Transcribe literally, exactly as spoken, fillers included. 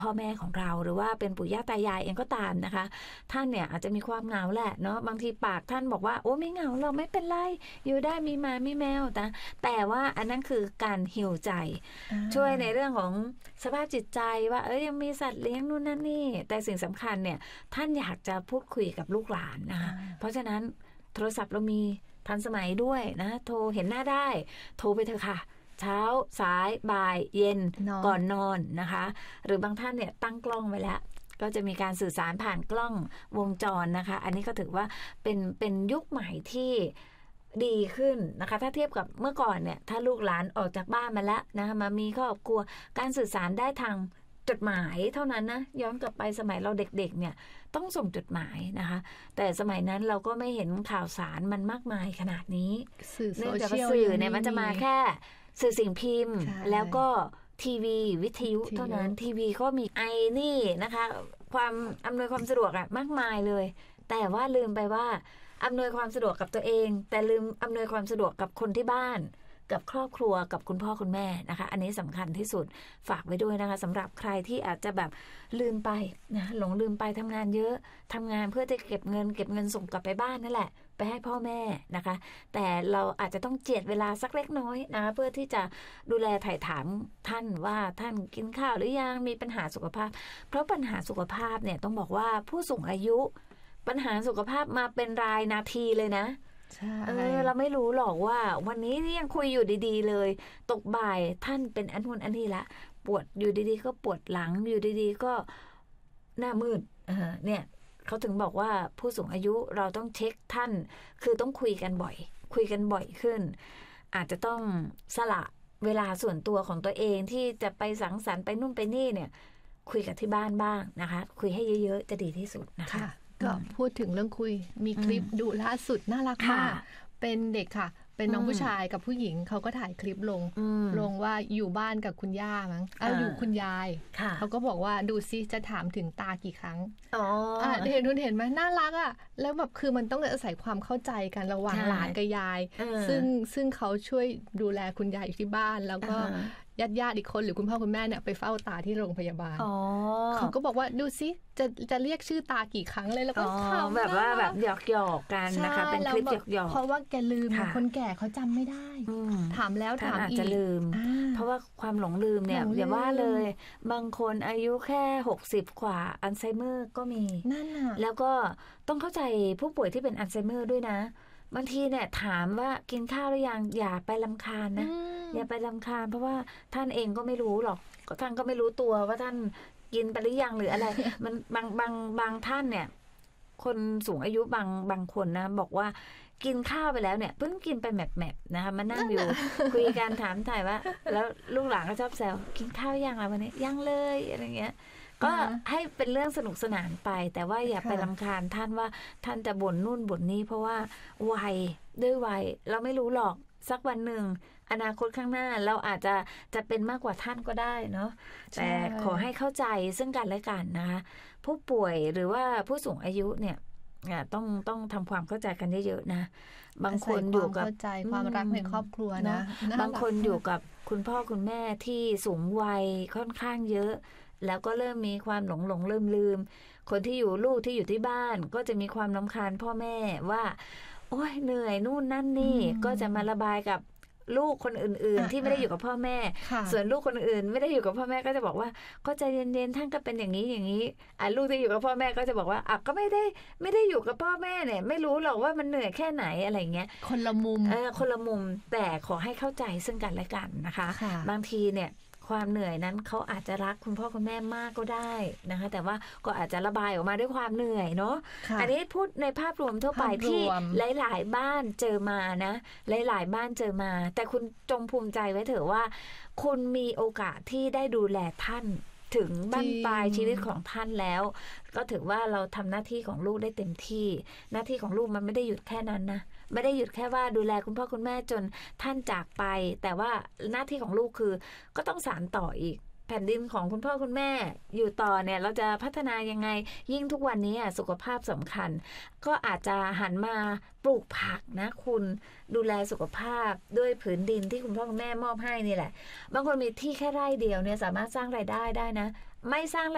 พ่อแม่ของเราหรือว่าเป็นปู่ย่าตายายเองก็ตามนะคะท่านเนี่ยอาจจะมีความเหงาแหละเนาะบางทีปากท่านบอกว่าโอ้ไม่เหงาเราไม่เป็นไรอยู่ได้มีหมามีแมวแต่แต่ว่าอันนั้นคือการฮีลใจช่วยในเรื่องของสภาพจิตใจว่าเอ้ยยังมีสัตว์เลี้ยงนู่นนั่นนี่แต่สิ่งสำคัญเนี่ยท่านอยากจะพูดคุยกับลูกหลานนะคะเพราะฉะนั้นโทรศัพท์เรามีทันสมัยด้วยนะโทรเห็นหน้าได้โทรไปเถอะค่ะเช้าสายบ่ายเย็นก่อนนอนนะคะหรือบางท่านเนี่ยตั้งกล้องไว้แล้วก็จะมีการสื่อสารผ่านกล้องวงจรนะคะอันนี้ก็ถือว่าเป็นเป็นยุคใหม่ที่ดีขึ้นนะคะถ้าเทียบกับเมื่อก่อนเนี่ยถ้าลูกหลานออกจากบ้านมาแล้วนะคะมามีครอบครัวการสื่อสารได้ทางจดหมายเท่านั้นนะย้อนกลับไปสมัยเราเด็กๆเนี่ยต้องส่งจดหมายนะคะแต่สมัยนั้นเราก็ไม่เห็นข่าวสารมันมากมายขนาดนี้เนื่องจากสื่อเนี่ยมันจะมาแค่สื่อสิ่งพิมพ์แล้วก็ทีวีวิทยุเท่านั้นทีวีก็มีไอนี่นะคะความอำนวยความสะดวกอะมากมายเลยแต่ว่าลืมไปว่าอำนวยความสะดวกกับตัวเองแต่ลืมอำนวยความสะดวกกับคนที่บ้านกับครอบครัวกับคุณพ่อคุณแม่นะคะอันนี้สำคัญที่สุดฝากไว้ด้วยนะคะสำหรับใครที่อาจจะแบบลืมไปนะหลงลืมไปทำงานเยอะทำงานเพื่อจะเก็บเงินเก็บเงินส่งกลับไปบ้านนั่นแหละไปให้พ่อแม่นะคะแต่เราอาจจะต้องเจียดเวลาสักเล็กน้อยนะคะเพื่อที่จะดูแลถ่ายถามท่านว่าท่านกินข้าวหรือยังมีปัญหาสุขภาพเพราะปัญหาสุขภาพเนี่ยต้องบอกว่าผู้สูงอายุปัญหาสุขภาพมาเป็นรายนาทีเลยนะเออเราไม่รู้หรอกว่าวันนี้ยังคุยอยู่ดีๆเลยตกบ่ายท่านเป็นอันนู้นอันนี้ละปวดอยู่ดีๆก็ปวดหลังอยู่ดีๆก็หน้ามืดเออเนี่ยเขาถึงบอกว่าผู้สูงอายุเราต้องเช็คท่านคือต้องคุยกันบ่อยคุยกันบ่อยขึ้นอาจจะต้องสละเวลาส่วนตัวของตัวเองที่จะไปสังสรรค์ไปนู่นไปนี่เนี่ยคุยกับที่บ้านบ้างนะคะคุยให้เยอะๆจะดีที่สุดนะคะก็พูดถึงเรื่องคุยมีคลิปดูล่าสุดน่ารักมากเป็นเด็กค่ะเป็นน้องผู้ชายกับผู้หญิงเขาก็ถ่ายคลิปลงลงว่าอยู่บ้านกับคุณย่ามั้งเอาอยู่คุณยายเขาก็บอกว่าดูซิจะถามถึงตากี่ครั้งอ๋อเห็นคุณเห็นไหมน่ารักอ่ะแล้วแบบคือมันต้องอาศัยความเข้าใจกันระหว่างหลานกับยายซึ่งซึ่งเขาช่วยดูแลคุณยายอยู่ที่บ้านแล้วก็ญาติญาติอีกคนหรือคุณพ่อคุณแม่เนี่ยไปเฝ้าตาที่โรงพยาบาลเขาก็บอกว่าดูซิจะจะเรียกชื่อตากี่ครั้งเลยแล้วก็ทำแบบว่าแบบหยอกหยอกกันนะคะเป็นคลิปหยอกหยอกเพราะว่าแกลืมคนแก่เขาจำไม่ได้ถามแล้วถามอีกอาจจะลืมเพราะว่าความหลงลืมเนี่ยอย่าว่าเลยบางคนอายุแค่หกสิบกว่าอัลไซเมอร์ก็มีนั่นน่ะแล้วก็ต้องเข้าใจผู้ป่วยที่เป็นอัลไซเมอร์ด้วยนะบางทีเนี่ยถามว่ากินข้าวหรือยังอย่าไปรำคาญนะอย่าไปรำคาญเพราะว่าท่านเองก็ไม่รู้หรอกท่านก็ไม่รู้ตัวว่าท่านกินไปหรือยังหรืออะไรมันบางบางบางท่านเนี่ยคนสูงอายุบางบางคนนะบอกว่ากินข้าวไปแล้วเนี่ยเพิ่งกินไปแมบๆนะคะมานั่งอยู่คุยกันถามถ่ายว่าแล้วลูกหลานก็ชอบแซวกินข้าวยังอะไรวันนี้ยังเลยอะไรเงี้ยก็ให้เป็นเรื่องสนุกสนานไปแต่ว่าอย่าไปรำคาญท่านว่าท่านจะบ่นนู่นบ่นนี่เพราะว่าวัยด้วยวัยเราไม่รู้หรอกสักวันหนึ่งอนาคตข้างหน้าเราอาจจะจะเป็นมากกว่าท่านก็ได้เนาะแต่ขอให้เข้าใจซึ่งกันและกันนะคะผู้ป่วยหรือว่าผู้สูงอายุเนี่ยต้องต้องทำความเข้าใจกันเยอะๆนะบางคนอยู่กับเข้าใจความรักในครอบครัวนะบางคนอยู่กับคุณพ่อคุณแม่ที่สูงวัยค่อนข้างเยอะแล้วก็เริ่มมีความหลงหลงลืมลืมคนที่อยู่ลูกที่อยู่ที่บ้านก็จะมีความรำคาญพ่อแม่ว่าโอ้ยเหนื่อยนู่นนั่นนี่ก็จะมาระบายกับลูกคนอื่นๆที่ไม่ได้อยู่กับพ่อแม่ส่วนลูกคนอื่นไม่ได้อยู่กับพ่อแม่ก็จะบอกว่าก็ใจเย็นๆท่านก็เป็นอย่างนี้อย่างนี้อ่ะลูกที่อยู่กับพ่อแม่ก็จะบอกว่าอ่ะก็ไม่ได้ไม่ได้อยู่กับพ่อแม่เนี่ยไม่รู้หรอกว่ามันเหนื่อยแค่ไหนอะไรเงี้ยคนละมุมเออคนละมุมแต่ขอให้เข้าใจซึ่งกันและกันนะคะบางทีเนี่ยความเหนื่อยนั้นเขาอาจจะรักคุณพ่อคุณแม่มากก็ได้นะคะแต่ว่าก็อาจจะระบายออกมาด้วยความเหนื่อยเนาะอันนี้พูดในภาพรวมทั่วไปที่หลายๆบ้านเจอมานะหลายๆบ้านเจอมาแต่คุณจงภูมิใจไว้เถอะว่าคุณมีโอกาสที่ได้ดูแลท่านถึงบั้นปลายชีวิตของท่านแล้วก็ถือว่าเราทำหน้าที่ของลูกได้เต็มที่หน้าที่ของลูกมันไม่ได้หยุดแค่นั้นนะไม่ได้หยุดแค่ว่าดูแลคุณพ่อคุณแม่จนท่านจากไปแต่ว่าหน้าที่ของลูกคือก็ต้องสานต่ออีกแผ่นดินของคุณพ่อคุณแม่อยู่ต่อเนี่ยเราจะพัฒนายังไงยิ่งทุกวันนี้สุขภาพสำคัญก็อาจจะหันมาปลูกผักนะคุณดูแลสุขภาพด้วยผืนดินที่คุณพ่อคุณแม่มอบให้นี่แหละบางคนมีที่แค่ไร่เดียวเนี่ยสามารถสร้างรายได้ได้นะไม่สร้าง